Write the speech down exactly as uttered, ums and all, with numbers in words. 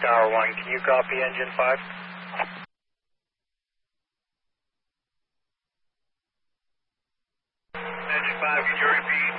Tower one, can you copy engine five? Engine five, can you repeat?